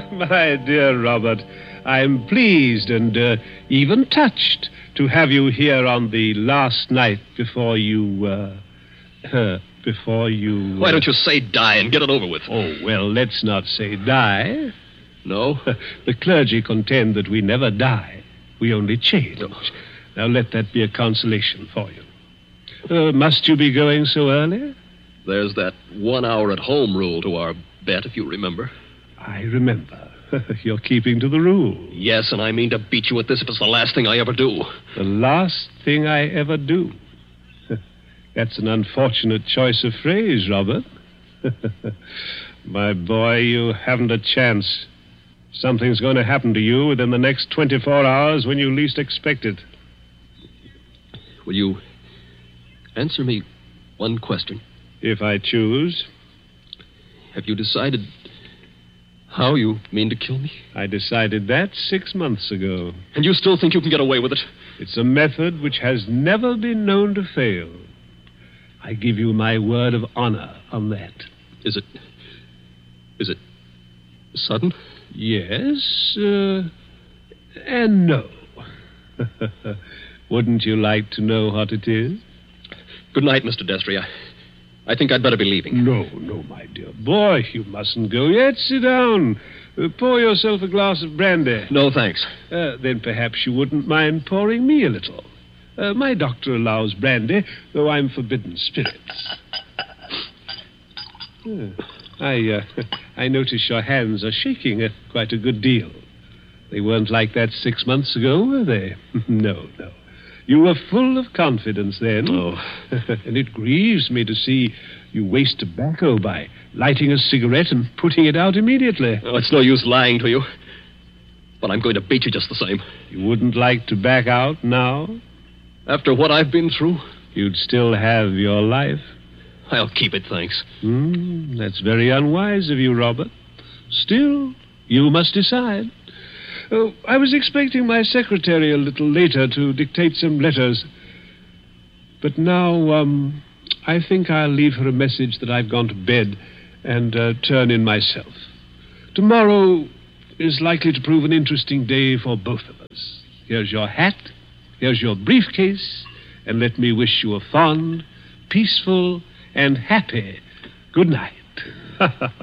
My dear Robert, I'm pleased and even touched to have you here on the last night before you, Why don't you say die and get it over with? Oh, well, let's not say die. No? The clergy contend that we never die. We only change. No. Now let that be a consolation for you. Must you be going so early? There's that 1 hour at home rule to our bet, if you remember. I remember. You're keeping to the rule. Yes, and I mean to beat you at this if it's the last thing I ever do. The last thing I ever do. That's an unfortunate choice of phrase, Robert. My boy, you haven't a chance. Something's going to happen to you within the next 24 hours when you least expect it. Will you answer me one question? If I choose. Have you decided how you mean to kill me? I decided that 6 months ago. And you still think you can get away with it? It's a method which has never been known to fail. I give you my word of honor on that. Is it sudden? Yes, and no. Wouldn't you like to know what it is? Good night, Mr. Destry. I think I'd better be leaving. No, my dear boy, you mustn't go yet. Sit down. Pour yourself a glass of brandy. No, thanks. Then perhaps you wouldn't mind pouring me a little. My doctor allows brandy, though I'm forbidden spirits. I notice your hands are shaking quite a good deal. They weren't like that 6 months ago, were they? No. You were full of confidence then. Oh. And it grieves me to see you waste tobacco by lighting a cigarette and putting it out immediately. Oh, it's no use lying to you. But I'm going to beat you just the same. You wouldn't like to back out now? After what I've been through? You'd still have your life. I'll keep it, thanks. That's very unwise of you, Robert. Still, you must decide. Oh, I was expecting my secretary a little later to dictate some letters. But now, I think I'll leave her a message that I've gone to bed and turn in myself. Tomorrow is likely to prove an interesting day for both of us. Here's your hat, here's your briefcase, and let me wish you a fond, peaceful, and happy good night.